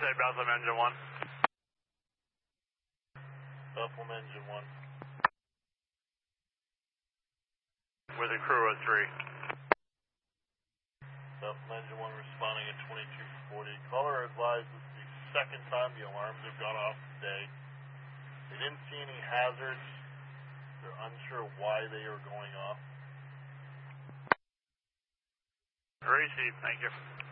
Bethlehem engine 1. Bethlehem engine 1. With a crew of 3. Bethlehem engine 1 responding at 2240. Caller advised this is the second time the alarms have gone off today. They didn't see any hazards. They're unsure why they are going off. Received, thank you.